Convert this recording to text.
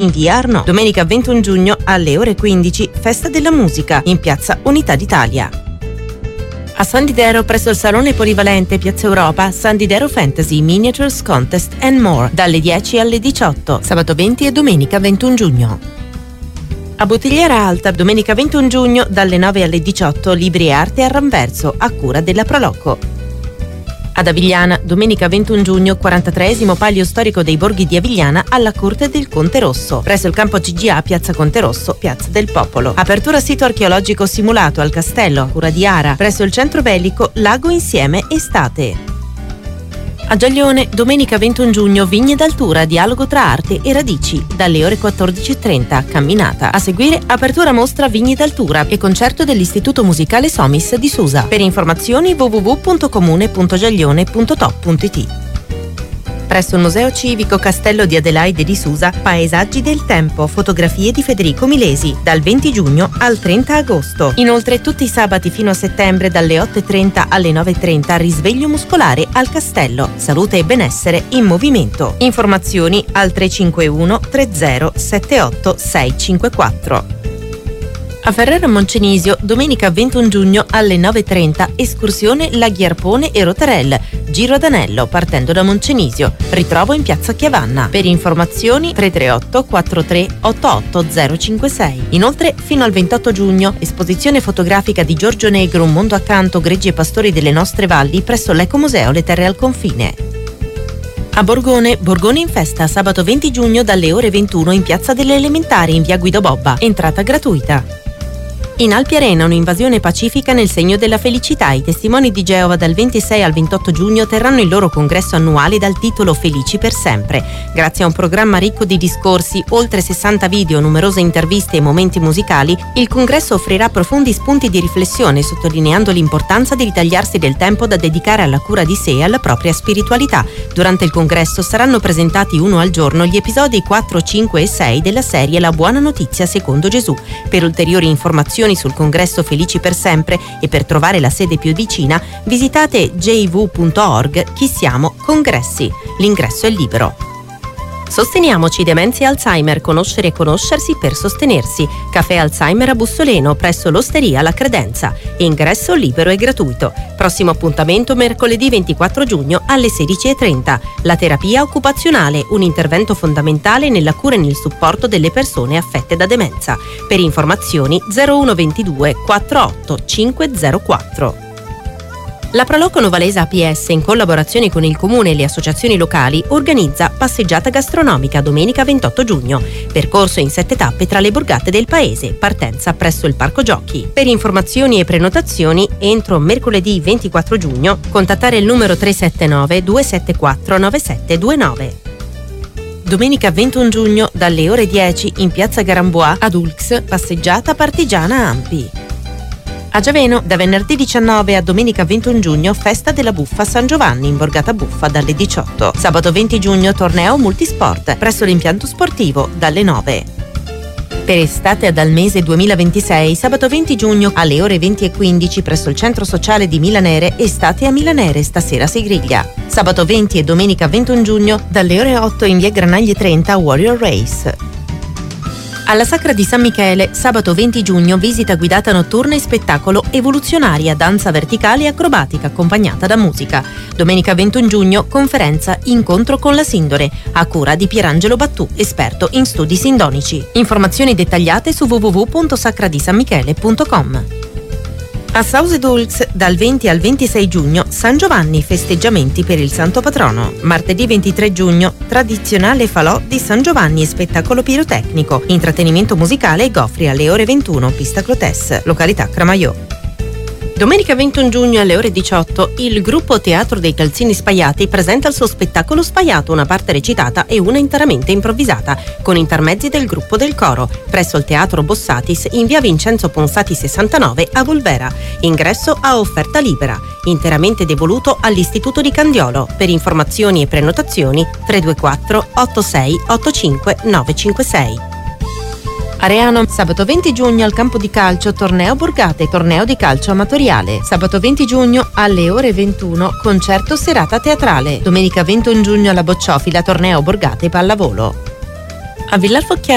in via Arno. Domenica 21 giugno alle ore 15, Festa della Musica in piazza Unità d'Italia. A San Didero, presso il Salone Polivalente Piazza Europa, San Didero Fantasy Miniatures Contest and More, dalle 10 alle 18, sabato 20 e domenica 21 giugno. A Bottigliera Alta, domenica 21 giugno, dalle 9 alle 18, Libri e Arte a Ramverso, a cura della Proloco. Ad Avigliana, domenica 21 giugno, 43esimo Palio Storico dei Borghi di Avigliana alla Corte del Conte Rosso, presso il campo CGA Piazza Conte Rosso, Piazza del Popolo. Apertura sito archeologico simulato al castello, a cura di Ara, presso il centro bellico Lago Insieme Estate. A Giaglione, domenica 21 giugno, Vigne d'Altura, dialogo tra arte e radici, dalle ore 14:30, camminata. A seguire, apertura mostra Vigne d'Altura e concerto dell'Istituto Musicale Somis di Susa. Per informazioni www.comune.giaglione.top.it. Presso il Museo Civico Castello di Adelaide di Susa, Paesaggi del Tempo, fotografie di Federico Milesi, dal 20 giugno al 30 agosto. Inoltre tutti i sabati fino a settembre dalle 8:30 alle 9:30 risveglio muscolare al Castello, salute e benessere in movimento. Informazioni al 351 30 78 654. A Ferrara Moncenisio, domenica 21 giugno alle 9:30, escursione Laghi Arpone e Rotarel, giro ad anello partendo da Moncenisio, ritrovo in piazza Chiavanna. Per informazioni 338 43 88 056. Inoltre fino al 28 giugno, esposizione fotografica di Giorgio Negro, Un mondo accanto, greggi e pastori delle nostre valli presso l'Ecomuseo Le Terre al Confine. A Borgone, Borgone in festa, sabato 20 giugno dalle ore 21 in piazza delle Elementari in via Guido Bobba, entrata gratuita. In Alpi Arena, un'invasione pacifica nel segno della felicità. I testimoni di Geova dal 26 al 28 giugno terranno il loro congresso annuale dal titolo Felici per sempre. Grazie a un programma ricco di discorsi, oltre 60 video, numerose interviste e momenti musicali, il congresso offrirà profondi spunti di riflessione, sottolineando l'importanza di ritagliarsi del tempo da dedicare alla cura di sé e alla propria spiritualità. Durante il congresso saranno presentati uno al giorno gli episodi 4, 5 e 6 della serie La Buona Notizia secondo Gesù. Per ulteriori informazioni sul congresso Felici per sempre e per trovare la sede più vicina, visitate jiv.org. Chi siamo? Congressi. L'ingresso è libero. Sosteniamoci demenza e Alzheimer, conoscere e conoscersi per sostenersi. Caffè Alzheimer a Bussoleno, presso l'Osteria La Credenza. Ingresso libero e gratuito. Prossimo appuntamento mercoledì 24 giugno alle 16:30. La terapia occupazionale, un intervento fondamentale nella cura e nel supporto delle persone affette da demenza. Per informazioni 0122 48 504. La Proloco Novalesa APS, in collaborazione con il Comune e le associazioni locali, organizza passeggiata gastronomica domenica 28 giugno. Percorso in 7 tappe tra le borgate del paese, partenza presso il Parco Giochi. Per informazioni e prenotazioni, entro mercoledì 24 giugno, contattare il numero 379 274 9729. Domenica 21 giugno, dalle ore 10, in piazza Garambois, ad Ulx, passeggiata partigiana Ampi. A Giaveno, da venerdì 19 a domenica 21 giugno, festa della buffa San Giovanni in Borgata Buffa dalle 18. Sabato 20 giugno, torneo multisport presso l'impianto sportivo dalle 9. Per estate ad Almese 2026, sabato 20 giugno alle ore 20:15 presso il centro sociale di Milanere, estate a Milanere, stasera si griglia. Sabato 20 e domenica 21 giugno, dalle ore 8 in via Granaglie 30, Warrior Race. Alla Sacra di San Michele, sabato 20 giugno, visita guidata notturna e spettacolo evoluzionaria, danza verticale e acrobatica accompagnata da musica. Domenica 21 giugno, conferenza Incontro con la Sindone, a cura di Pierangelo Battù, esperto in studi sindonici. Informazioni dettagliate su www.sacradisanmichele.com. A Sausedulx, dal 20 al 26 giugno, San Giovanni, festeggiamenti per il Santo Patrono. Martedì 23 giugno, tradizionale falò di San Giovanni e spettacolo pirotecnico, intrattenimento musicale e goffri alle ore 21, pista Clotes, località Cramaiò. Domenica 21 giugno alle ore 18, il gruppo Teatro dei Calzini Spaiati presenta il suo spettacolo Spaiato, una parte recitata e una interamente improvvisata, con intermezzi del gruppo del coro, presso il Teatro Bossatis in via Vincenzo Ponsati 69 a Volvera. Ingresso a offerta libera, interamente devoluto all'Istituto di Candiolo. Per informazioni e prenotazioni 324 86 85 956. Areano, sabato 20 giugno al campo di calcio, torneo Borgate, torneo di calcio amatoriale. Sabato 20 giugno alle ore 21, concerto serata teatrale. Domenica 21 giugno alla Bocciofila, torneo Borgate pallavolo. A Villar Focchiara